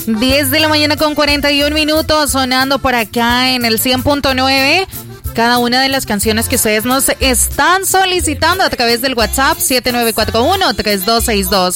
10 de la mañana con 41 minutos, sonando por acá en el 100.9. Cada una de las canciones que ustedes nos están solicitando a través del WhatsApp 7941-3262.